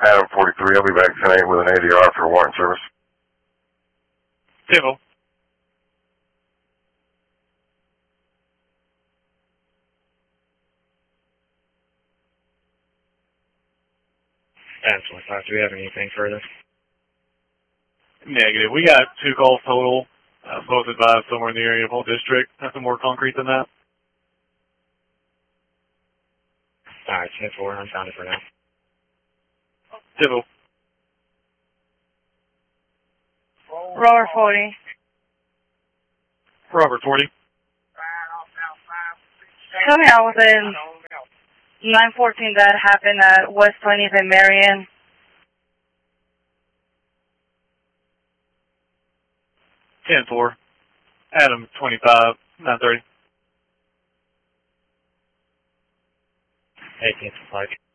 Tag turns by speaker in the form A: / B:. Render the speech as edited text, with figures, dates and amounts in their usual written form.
A: Adam 43, I'll be vaccinated with an ADR for warrant service.
B: Civil.
C: Adam 25, do we have anything further?
B: Negative. We got 2 calls total, both advised somewhere in the area of Whole District. Nothing more concrete than that.
C: Alright, 10-4, unfounded for now.
B: Civil.
D: Robert 40.
B: Robert 40.
D: Tell me out within 914 that happened at West 20th and Marion.
B: 10-4. Adam 25, 930.
C: 18th, 5.